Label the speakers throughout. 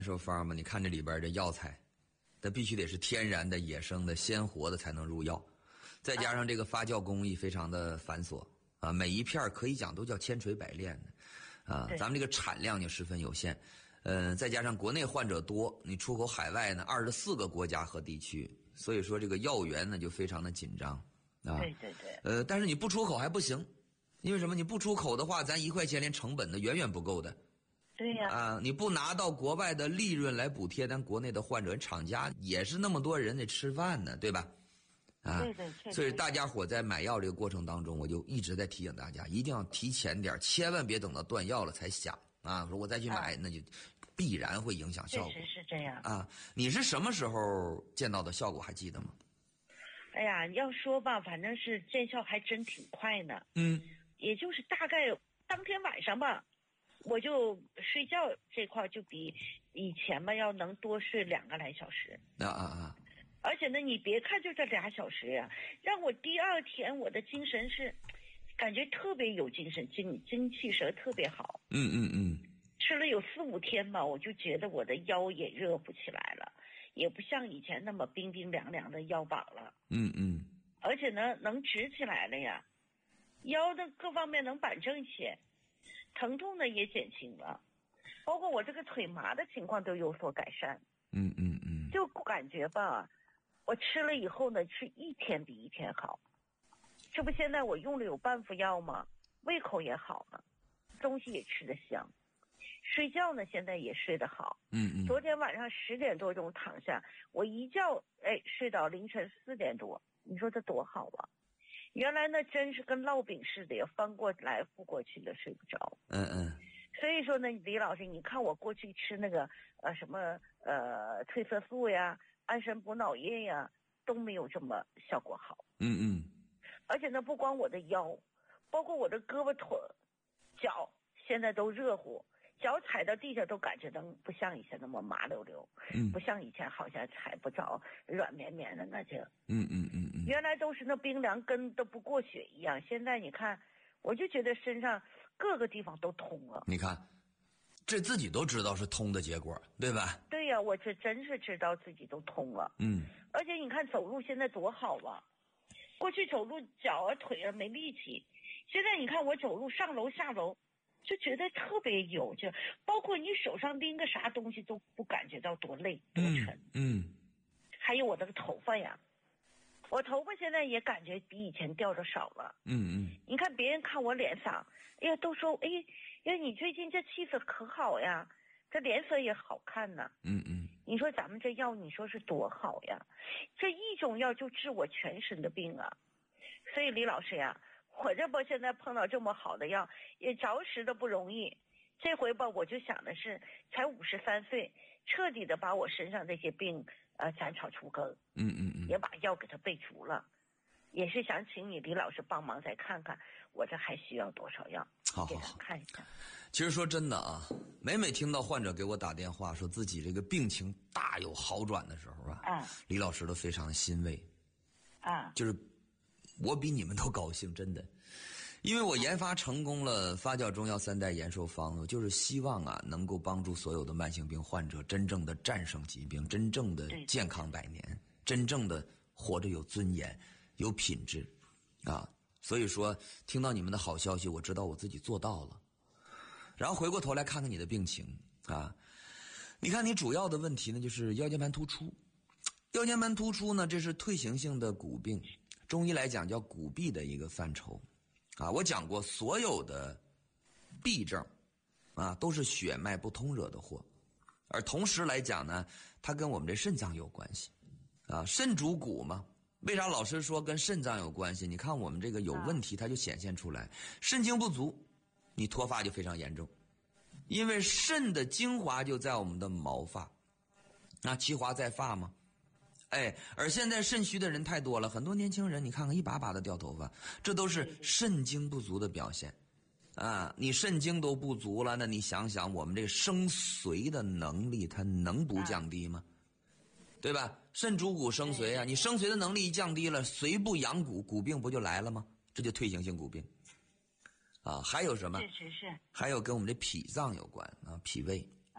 Speaker 1: 寿方嘛，你看这里边的药材，它必须得是天然的、野生的、鲜活的才能入药，再加上这个发酵工艺非常的繁琐啊，每一片可以讲都叫千锤百炼的啊，咱们这个产量就十分有限，再加上国内患者多，你出口海外呢24个国家和地区，所以说这个药源呢就非常的紧张啊。
Speaker 2: 对对对。
Speaker 1: 但是你不出口还不行，因为什么？你不出口的话，咱1块钱连成本的远远不够的。
Speaker 2: 对呀。
Speaker 1: 啊，你不拿到国外的利润来补贴咱国内的患者，厂家也是那么多人得吃饭呢，对吧？啊，
Speaker 2: 对对，
Speaker 1: 所以大家伙在买药这个过程当中，我就一直在提醒大家，一定要提前点，千万别等到断药了才想啊，说我再去买，那就必然会影响效果。
Speaker 2: 确实是这样
Speaker 1: 啊。你是什么时候见到的效果还记得吗？
Speaker 2: 哎呀，要说吧，反正是见效还真挺快呢。也就是大概当天晚上吧，我就睡觉这块就比以前吧要能多睡2个来小时。而且呢，你别看就这2小时呀，让我第二天我的精神是感觉特别有精神，精气神特别好。吃了有4、5天吧，我就觉得我的腰也热不起来了，也不像以前那么冰冰凉凉的腰膀了。而且呢，能直起来了呀，腰的各方面能板正一些，疼痛呢也减轻了，包括我这个腿麻的情况都有所改善。就感觉吧，我吃了以后呢，是一天比一天好。这不现在我用了有半副药吗？胃口也好了，东西也吃得香，睡觉呢现在也睡得好。昨天晚上10点多钟躺下，我一觉睡到凌晨4点多，你说这多好啊！原来呢真是跟烙饼似的，也翻过来覆过去的睡不着。所以说呢，李老师，你看我过去吃那个什么褪色素呀、安神补脑液呀，都没有这么效果好。而且呢，不光我的腰，包括我的胳膊腿、脚，现在都热乎，脚踩到地上都感觉到不像以前那么麻溜溜，不像以前好像踩不着，软绵绵的那就。原来都是那冰凉，跟都不过血一样。现在你看，我就觉得身上各个地方都通了。
Speaker 1: 你看，这自己都知道是通的结果，对吧？
Speaker 2: 对呀，我这真是知道自己都通了。而且你看走路现在多好啊！过去走路脚啊腿啊没力气，现在你看我走路上楼下楼，就觉得特别有劲，包括你手上拎个啥东西都不感觉到多累多沉。还有我这个头发呀，我头发现在也感觉比以前掉的少了。你看别人看我脸上，哎呀都说你最近这气色可好呀，这脸色也好看呢。你说咱们这药你说是多好呀，这一种药就治我全身的病啊。所以李老师呀，我这不现在碰到这么好的药也着实的不容易。这回吧我就想的是才53岁，彻底的把我身上这些病斩草除根。也把药给它备足了，也是想请你李老师帮忙再看看我这还需要多少药。
Speaker 1: 好，
Speaker 2: 看一下。
Speaker 1: 其实说真的啊，每听到患者给我打电话说自己这个病情大有好转的时候啊，李老师都非常欣慰就是我比你们都高兴，真的。因为我研发成功了发酵中药3代延寿方，我就是希望能够帮助所有的慢性病患者真正的战胜疾病，真正的健康100年，真正的活着有尊严有品质所以说听到你们的好消息，我知道我自己做到了。然后回过头来看看你的病情你看你主要的问题呢就是腰间盘突出。腰间盘突出呢，这是退行性的骨病，中医来讲叫骨痹的一个范畴我讲过所有的痹症都是血脉不通惹的祸，而同时来讲呢，它跟我们这肾脏有关系肾主骨嘛。为啥老师说跟肾脏有关系？你看我们这个有问题它就显现出来，肾精不足你脱发就非常严重，因为肾的精华就在我们的毛发其华在发嘛。而现在肾虚的人太多了，很多年轻人你看看一把把的掉头发，这都是肾精不足的表现你肾精都不足了，那你想想我们这生髓的能力它能不降低吗？对吧？肾主骨生髓你生髓的能力一降低了，髓不养骨，骨病不就来了吗？这就退行性骨病还有什么？
Speaker 2: 是。
Speaker 1: 还有跟我们这脾脏有关脾胃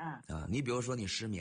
Speaker 2: 啊，
Speaker 1: 你比如说你失眠。